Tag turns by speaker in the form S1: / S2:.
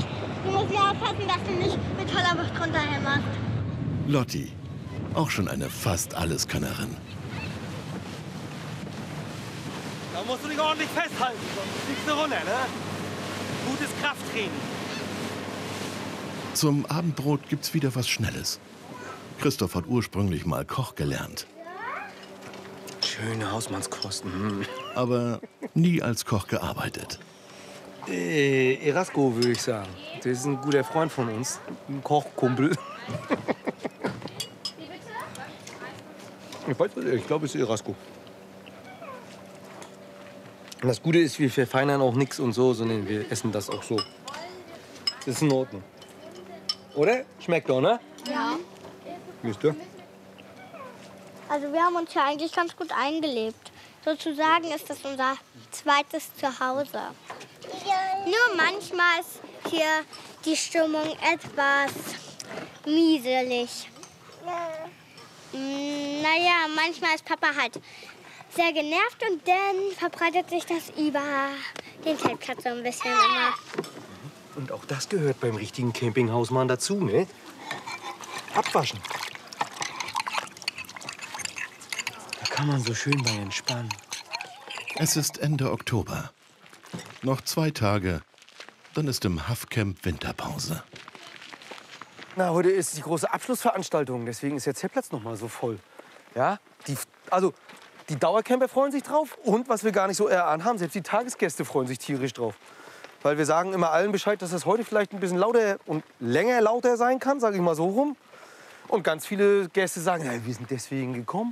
S1: Du musst ja aufpassen, dass du nicht mit voller Wucht runterhämmerst.
S2: Lotti, auch schon eine fast Alleskönnerin.
S3: Da musst du dich ordentlich festhalten, sonst fliegst du runter, ne? Gutes Krafttraining.
S2: Zum Abendbrot gibt's wieder was Schnelles. Christoph hat ursprünglich mal Koch gelernt.
S4: Schöne Hausmannskosten.
S2: Aber nie als Koch gearbeitet.
S4: Erasco, würde ich sagen. Der ist ein guter Freund von uns. Ein Kochkumpel. Ich glaube, es ist Erasco. Und das Gute ist, wir verfeinern auch nichts und so, sondern wir essen das auch so. Das ist in Ordnung. Oder? Schmeckt doch, ne?
S1: Ja.
S4: Wisst ihr?
S1: Also wir haben uns ja eigentlich ganz gut eingelebt. Sozusagen ist das unser zweites Zuhause. Nur manchmal ist hier die Stimmung etwas mieselig. Naja, manchmal ist Papa halt sehr genervt und dann verbreitet sich das über den Zeltplatz so ein bisschen immer.
S4: Und auch das gehört beim richtigen Campinghausmann dazu, ne? Abwaschen. Da kann man so schön bei entspannen.
S2: Es ist Ende Oktober. Noch 2 Tage, dann ist im Haffcamp Winterpause.
S4: Na, heute ist die große Abschlussveranstaltung, deswegen ist der Zeltplatz noch mal so voll. Ja, die Dauercamper freuen sich drauf und was wir gar nicht so erahnen haben, selbst die Tagesgäste freuen sich tierisch drauf. Weil wir sagen immer allen Bescheid, dass es heute vielleicht ein bisschen lauter und länger lauter sein kann, sage ich mal so rum. Und ganz viele Gäste sagen, ja, wir sind deswegen gekommen.